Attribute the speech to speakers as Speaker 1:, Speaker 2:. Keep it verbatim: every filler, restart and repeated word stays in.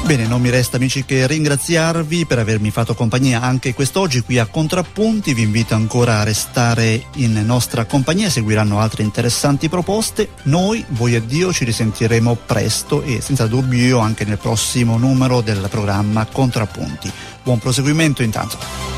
Speaker 1: Bene, non mi resta amici che ringraziarvi per avermi fatto compagnia anche quest'oggi qui a Contrappunti. Vi invito ancora a restare in nostra compagnia, seguiranno altre interessanti proposte. Noi, voi e Dio, ci risentiremo presto e senza dubbio anche nel prossimo numero del programma Contrappunti. Buon proseguimento intanto.